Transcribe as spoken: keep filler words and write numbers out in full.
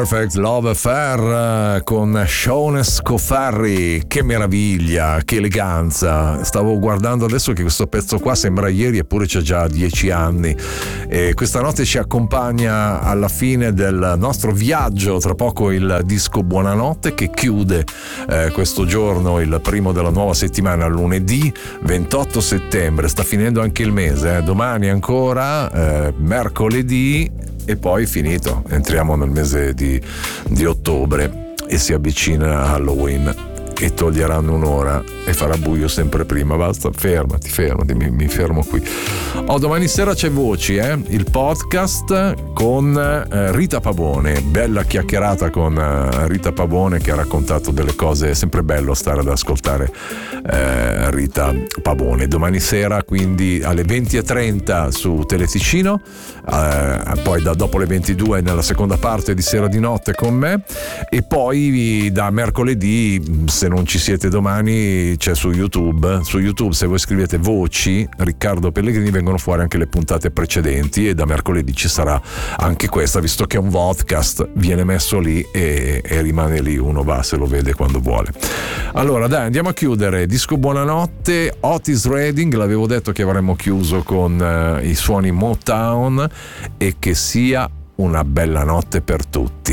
Perfect Love Affair con Sean Scofarri. Che meraviglia, che eleganza. Stavo guardando adesso che questo pezzo qua sembra ieri, eppure c'è già dieci anni. E questa notte ci accompagna alla fine del nostro viaggio. Tra poco il disco Buonanotte, che chiude eh, questo giorno, il primo della nuova settimana, lunedì ventotto settembre. Sta finendo anche il mese, eh. Domani ancora, eh, mercoledì, e poi finito, entriamo nel mese di, di ottobre e si avvicina Halloween e toglieranno un'ora e farà buio sempre prima. Basta, fermati, fermati, mi, mi fermo qui. Oh, domani sera c'è Voci, eh? Il podcast con eh, Rita Pavone, bella chiacchierata con eh, Rita Pavone, che ha raccontato delle cose. È sempre bello stare ad ascoltare eh, Rita Pavone. Domani sera quindi alle venti e trenta su Teleticino, eh, poi da dopo le ventidue nella seconda parte di Sera di Notte con me, e poi da mercoledì, se non ci siete domani, c'è su YouTube. Su YouTube, se voi scrivete Voci Riccardo Pellegrini, vengono fuori anche le puntate precedenti, e da mercoledì ci sarà anche questa, visto che è un podcast, viene messo lì e, e rimane lì, uno va, se lo vede quando vuole. Allora dai, andiamo a chiudere. Disco Buonanotte, Otis Redding. L'avevo detto che avremmo chiuso con uh, i suoni Motown, e che sia una bella notte per tutti.